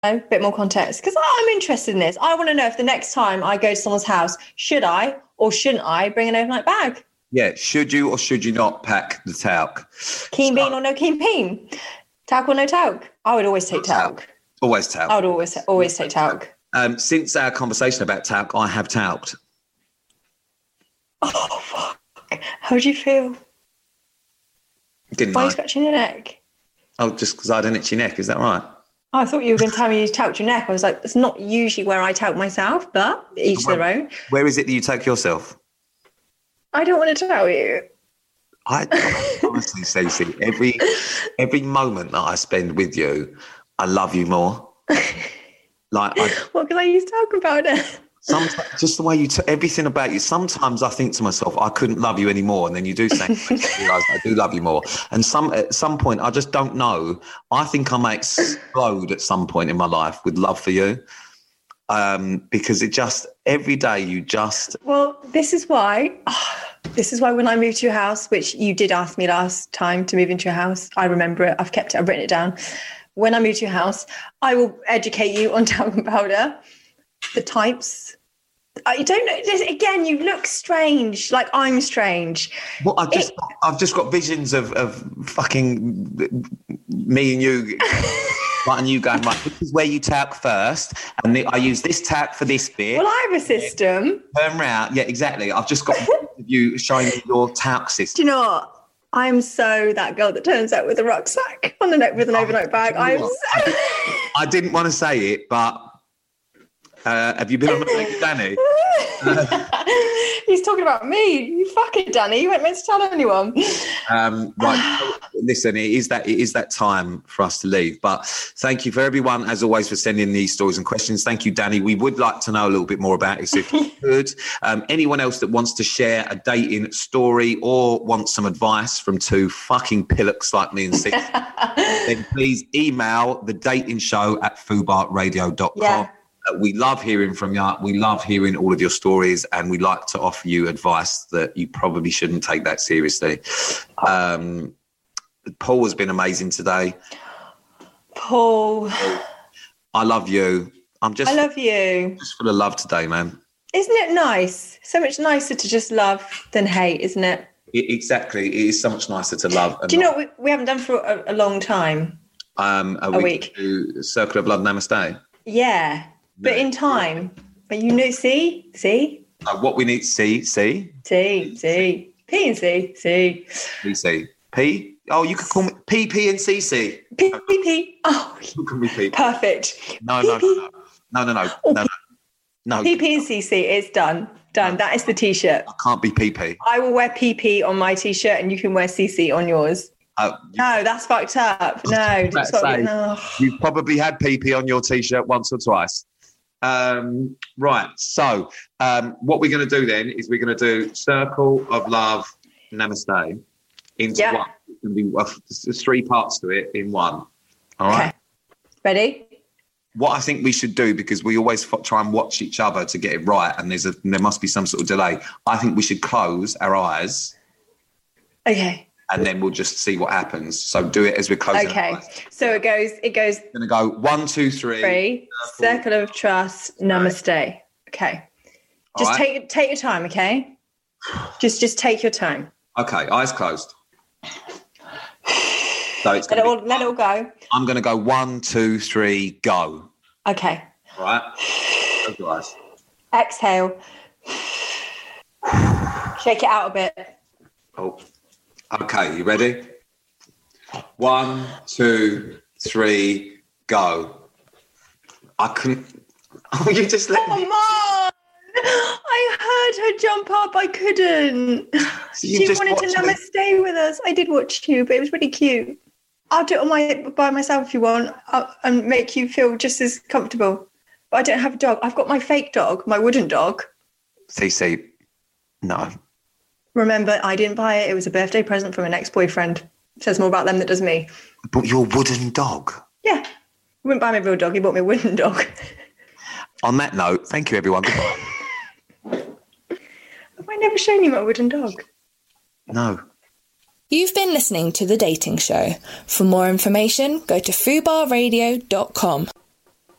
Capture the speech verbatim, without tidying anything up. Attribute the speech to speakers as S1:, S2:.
S1: a bit more context? Because I'm interested in this. I want to know if the next time I go to someone's house, should I or shouldn't I bring an overnight bag?
S2: Yeah, should you or should you not pack the talc?
S1: Keen bean or no keen bean? Talc or no talc? I would always take talc. talc.
S2: Always talc.
S1: I would always always take talc.
S2: Um, since our conversation about talc, I have talked.
S1: Oh, fuck. How do you feel?
S2: Didn't
S1: Why
S2: I?
S1: are you scratching your neck?
S2: Oh, just because I had an itchy neck, is that right?
S1: Oh, I thought you were going to tell me you talked your neck. I was like, it's not usually where I talk myself, but each
S2: where,
S1: their own.
S2: Where is it that you talk yourself?
S1: I don't want to tell you.
S2: I honestly, Stacey, every every moment that I spend with you, I love you more. Like, I,
S1: what can I use to talk about it?
S2: Sometimes, just the way you, t- everything about you. Sometimes I think to myself, I couldn't love you anymore, and then you do something, I realise I do love you more. And some at some point, I just don't know. I think I may explode at some point in my life with love for you, um, because it just every day you just.
S1: Well, this is why. Oh, this is why when I moved to your house, which you did ask me last time to move into your house, I remember it. I've kept it. I've written it down. When I move to your house, I will educate you on talcum powder, the types. I don't know. Just, again, you look strange. Like I'm strange.
S2: Well, I've just, it, I've just got visions of, of fucking me and you, right, and you going, right, this is where you talc first, and the, I use this talc for this bit.
S1: Well, I have a system.
S2: Turn round. Yeah, exactly. I've just got you showing me your talc system.
S1: Do you know what? I'm so that girl that turns out with a rucksack on the neck with an
S2: oh,
S1: overnight bag. I'm so...
S2: I didn't want to say it, but uh, have you been on the phone with Danny? Uh,
S1: He's talking about me. You fucking Danny. You weren't meant to tell anyone.
S2: Um, right. Listen, it is that it is that time for us to leave. But thank you for everyone, as always, for sending these stories and questions. Thank you, Danny. We would like to know a little bit more about this if you could. Um, anyone else that wants to share a dating story or wants some advice from two fucking pillocks like me and Sis, then please email the dating show at fubar radio dot com. Yeah. Uh, we love hearing from you. We love hearing all of your stories, and we like to offer you advice that you probably shouldn't take that seriously. Um, Paul has been amazing today.
S1: Paul.
S2: I love you. I'm just.
S1: I love you.
S2: Just full of love today, man.
S1: Isn't it nice? So much nicer to just love than hate, isn't it?
S2: it exactly. It is so much nicer to love.
S1: Do you know what we, we haven't done for a, a long time?
S2: Um, a,
S1: a
S2: week.
S1: week.
S2: To Circle of Blood Namaste.
S1: Yeah. But in time, but you know, see, see.
S2: Uh, what we need to see, see,
S1: see, see, P and C, C,
S2: P, C, P. Oh, you could call me P, P, and C, C.
S1: P, P, P. Oh,
S2: you can be P.
S1: Perfect.
S2: No, no, no, no, no, no, no, no, no.
S1: P, P, and C, C is done, done. That is the T-shirt.
S2: I can't be P, P.
S1: I will wear P, P on my T-shirt, and you can wear C, C on yours.
S2: Uh,
S1: no, that's fucked up. No, that's what we, no.
S2: You've probably had P, P on your T-shirt once or twice. Um, right, so um, what we're going to do then is we're going to do Circle of Love Namaste into yep. one. It's going to be uh, there's three parts to it in one. All right.
S1: Okay. Ready?
S2: What I think we should do, because we always f- try and watch each other to get it right, and there's a there must be some sort of delay. I think we should close our eyes.
S1: Okay.
S2: And then we'll just see what happens. So do it as we're closing.
S1: Okay. So it goes, it goes.
S2: Going to go one, two, three.
S1: Three. Circle, Circle of Trust. Namaste. Okay. Just right. take take your time. Okay. Just just take your time.
S2: Okay. Eyes closed. So it's
S1: let it all
S2: be,
S1: let it all go.
S2: I'm going to go one, two, three, go.
S1: Okay.
S2: All right. Close your eyes.
S1: Exhale. Shake it out a bit.
S2: Oh. Okay, you ready? One, two, three, go. I couldn't. Oh, you just let
S1: Come
S2: me.
S1: on! I heard her jump up. I couldn't.
S2: So
S1: she wanted to namaste me? with us. I did watch you, but it was really cute. I'll do it on my by myself if you want, I'll, and make you feel just as comfortable. But I don't have a dog. I've got my fake dog, my wooden dog.
S2: C C, no.
S1: Remember, I didn't buy it. It was a birthday present from an ex-boyfriend. Says more about them than it does me.
S2: But your wooden dog?
S1: Yeah. He wouldn't buy me a real dog. He bought me a wooden dog.
S2: On that note, thank you, everyone. Goodbye.
S1: Have I never shown you my wooden dog?
S2: No.
S3: You've been listening to The Dating Show. For more information, go to fubar radio dot com.